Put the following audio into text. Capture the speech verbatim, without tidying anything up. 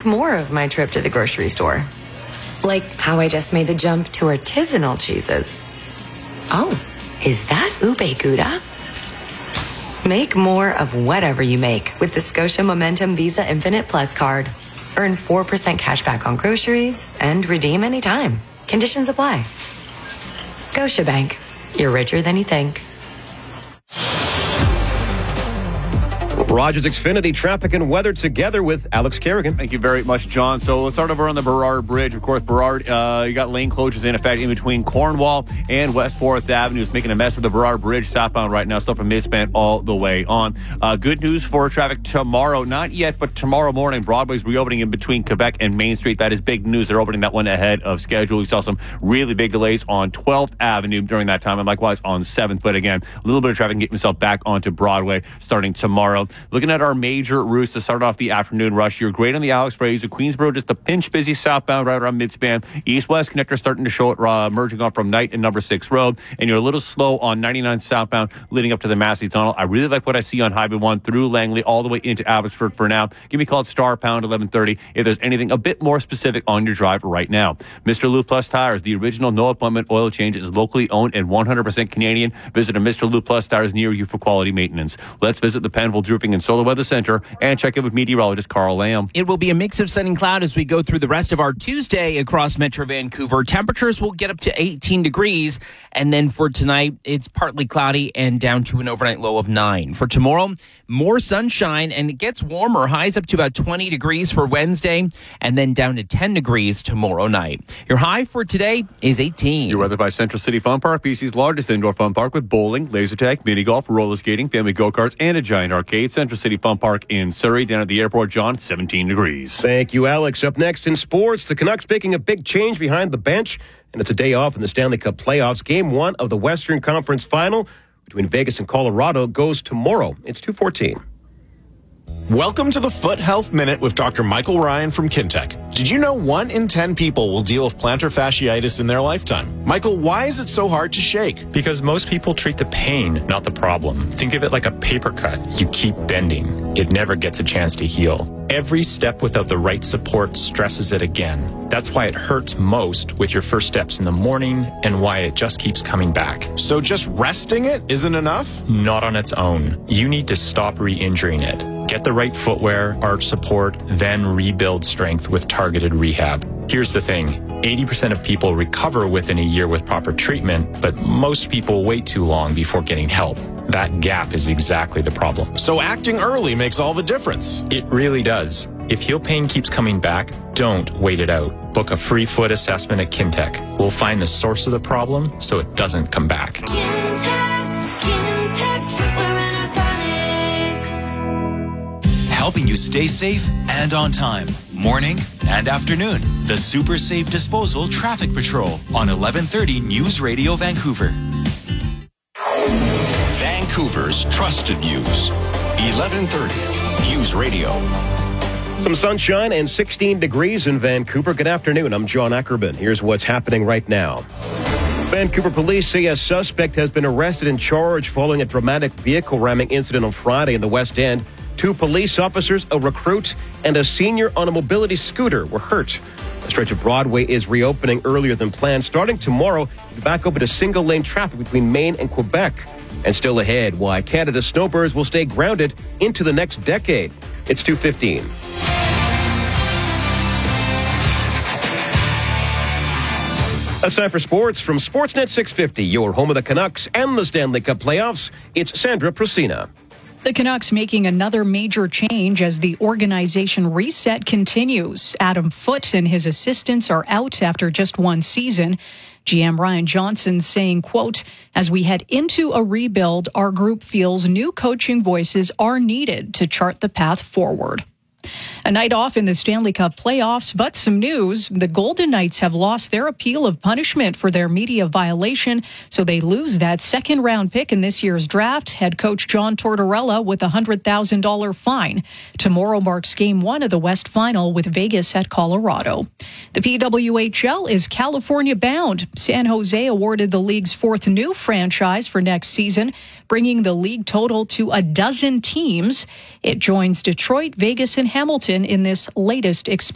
more of my trip to the grocery store. Like how I just made the jump to artisanal cheeses. Oh, is that ube gouda? Make more of whatever you make with the Scotia Momentum Visa Infinite Plus card. Earn four percent cash back on groceries and redeem anytime. Conditions apply. Scotiabank. You're richer than you think. Rogers Xfinity traffic and weather together with Alex Kerrigan. Thank you very much, John. So let's start over on the Burrard Bridge. Of course, Burrard, uh, you got lane closures in effect in between Cornwall and West fourth Avenue. It's making a mess of the Burrard Bridge southbound right now, still from midspan all the way on. Uh, good news for traffic tomorrow. Not yet, but tomorrow morning, Broadway's reopening in between Quebec and Main Street. That is big news. They're opening that one ahead of schedule. We saw some really big delays on twelfth Avenue during that time, and likewise on seventh. But again, a little bit of traffic getting himself back onto Broadway starting tomorrow. Looking at our major routes to start off the afternoon rush, you're great on the Alex Fraser. Queensboro, just a pinch busy southbound right around midspan. East-west connector starting to show it, uh, merging off from Knight and number six Road. And you're a little slow on ninety-nine southbound leading up to the Massey Tunnel. I really like what I see on Highway one through Langley all the way into Abbotsford for now. Give me a call at star pound eleven thirty if there's anything a bit more specific on your drive right now. Mister Lou Plus Tires, the original no appointment oil change, is locally owned and one hundred percent Canadian. Visit a Mister Lou Plus Tires near you for quality maintenance. Let's visit the Penfolds Roofing and Solar Weather Center and check in with meteorologist Carl Lamb. It will be a mix of sun and cloud as we go through the rest of our Tuesday across Metro Vancouver. Temperatures will get up to eighteen degrees. And then for tonight, it's partly cloudy and down to an overnight low of nine. For tomorrow, more sunshine and it gets warmer. Highs up to about twenty degrees for Wednesday and then down to ten degrees tomorrow night. Your high for today is eighteen. Your weather by Central City Fun Park, B C's largest indoor fun park with bowling, laser tag, mini golf, roller skating, family go-karts, and a giant arcade. Central City Fun Park in Surrey, down at the airport, John, seventeen degrees. Thank you, Alex. Up next in sports, the Canucks making a big change behind the bench, and it's a day off in the Stanley Cup playoffs. Game one of the Western Conference Final between Vegas and Colorado goes tomorrow. It's two fourteen. Welcome to the Foot Health Minute with Doctor Michael Ryan from Kintec. Did you know one in ten people will deal with plantar fasciitis in their lifetime? Michael, why is it so hard to shake? Because most people treat the pain, not the problem. Think of it like a paper cut. You keep bending. It never gets a chance to heal. Every step without the right support stresses it again. That's why it hurts most with your first steps in the morning and why it just keeps coming back. So just resting it isn't enough? Not on its own. You need to stop re-injuring it. Get the right footwear, arch support, then rebuild strength with targeted rehab. Here's the thing. eighty percent of people recover within a year with proper treatment, but most people wait too long before getting help. That gap is exactly the problem. So acting early makes all the difference. It really does. If heel pain keeps coming back, don't wait it out. Book a free foot assessment at Kintec. We'll find the source of the problem so it doesn't come back. Kintec, Kintec Footwear and Orthotics. Helping you stay safe and on time. Morning and afternoon. The Super Safe Disposal Traffic Patrol on eleven thirty News Radio Vancouver. Vancouver's trusted news. eleven thirty News Radio. Some sunshine and sixteen degrees in Vancouver. Good afternoon. I'm John Ackerman. Here's what's happening right now. Vancouver police say a suspect has been arrested and charged following a dramatic vehicle ramming incident on Friday in the West End. Two police officers, a recruit, and a senior on a mobility scooter were hurt. A stretch of Broadway is reopening earlier than planned. Starting tomorrow, it'll be back open to single-lane traffic between Maine and Quebec. And still ahead, why Canada's snowbirds will stay grounded into the next decade. It's two fifteen. That's time for sports from Sportsnet six fifty, your home of the Canucks and the Stanley Cup playoffs. It's Sandra Procina. The Canucks making another major change as the organization reset continues. Adam Foote and his assistants are out after just one season. G M Ryan Johnson saying, quote, as we head into a rebuild, our group feels new coaching voices are needed to chart the path forward. A night off in the Stanley Cup playoffs, but some news. The Golden Knights have lost their appeal of punishment for their media violation, so they lose that second-round pick in this year's draft. Head coach John Tortorella with a one hundred thousand dollars fine. Tomorrow marks Game one of the West Final with Vegas at Colorado. The P W H L is California-bound. San Jose awarded the league's fourth new franchise for next season, bringing the league total to a dozen teams. It joins Detroit, Vegas, and Hamilton in this latest expansion.